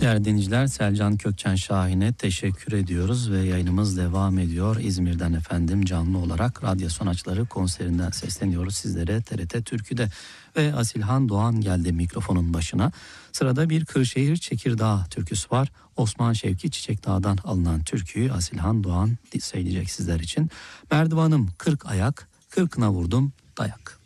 Değerli dinleyiciler, Selcan Kökçen Şahin'e teşekkür ediyoruz ve yayınımız devam ediyor. İzmir'den efendim canlı olarak Radyo Sanatçıları konserinden sesleniyoruz sizlere TRT Türkü'de. Ve Asilhan Doğan geldi mikrofonun başına. Sırada bir Kırşehir Çekirdağ türküsü var. Osman Şevki Çiçekdağ'dan alınan türküyü Asilhan Doğan söyleyecek sizler için. Merdivanım 40 ayak, 40'ına vurdum dayak.